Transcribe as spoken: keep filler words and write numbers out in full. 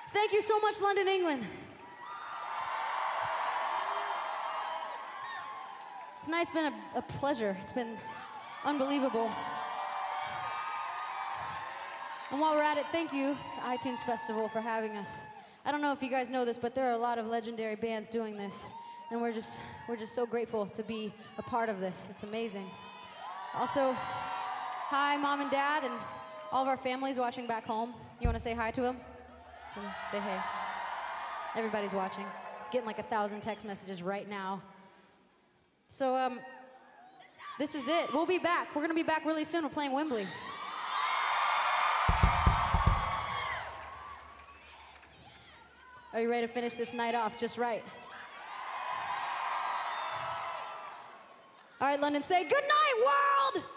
Thank you so much, London, England. Tonight's been a, a pleasure. It's been unbelievable. And while we're at it, thank you to iTunes Festival for having us. I don't know if you guys know this, but there are a lot of legendary bands doing this, and we're just we're just so grateful to be a part of this. It's amazing. Also, hi, Mom and Dad, and all of our families watching back home. You want to say hi to them? Say hey. Everybody's watching. Getting like a thousand text messages right now. So, um, this is it. We'll be back. We're going to be back really soon. We're playing Wembley. Are you ready to finish this night off just right? All right, London, say good night, world!